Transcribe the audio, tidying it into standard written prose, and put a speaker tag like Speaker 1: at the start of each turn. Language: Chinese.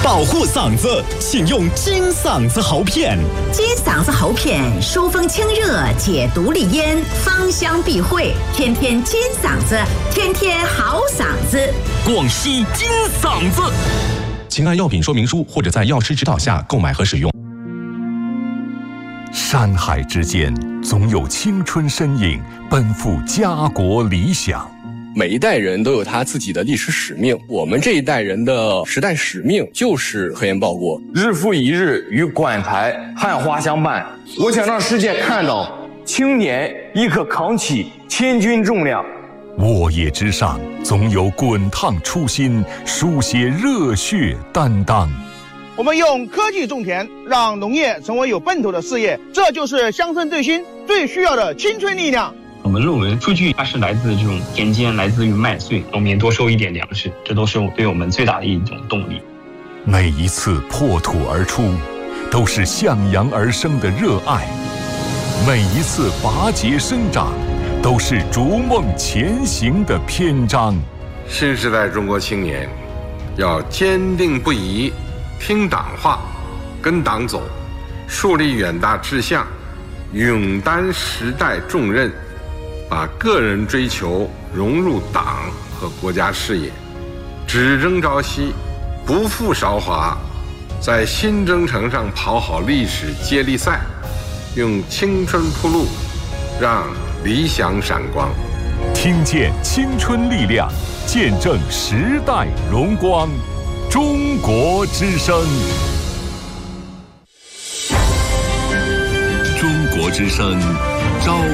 Speaker 1: 保护嗓子，请用金嗓子喉片。
Speaker 2: 金嗓子喉片疏风清热，解毒利咽，芳香避秽，天天金嗓子，天天好嗓子。
Speaker 1: 广西金嗓子，
Speaker 3: 请按药品说明书或者在药师指导下购买和使用。
Speaker 4: 山海之间，总有青春身影奔赴家国理想。
Speaker 5: 每一代人都有他自己的历史使命，我们这一代人的时代使命就是核研报国。
Speaker 6: 日复一日与馆台汉花相伴，我想让世界看到青年亦可扛起千钧重量。
Speaker 4: 沃野之上，总有滚烫初心，书写热血担当。
Speaker 7: 我们用科技种田，让农业成为有奔头的事业，这就是乡村振兴最需要的青春力量。
Speaker 8: 我们论文数据它是来自这种田间，来自于麦穗，农民多收一点粮食，这都是对我们最大的一种动力。
Speaker 4: 每一次破土而出，都是向阳而生的热爱；每一次拔节生长，都是逐梦前行的篇章。
Speaker 9: 新时代中国青年要坚定不移听党话，跟党走，树立远大志向，勇担时代重任，把个人追求融入党和国家事业，只争朝夕，不负韶华，在新征程上跑好历史接力赛，用青春铺路，让理想闪光。
Speaker 4: 听见青春力量，见证时代荣光。中国之声，
Speaker 10: 中国之声，朝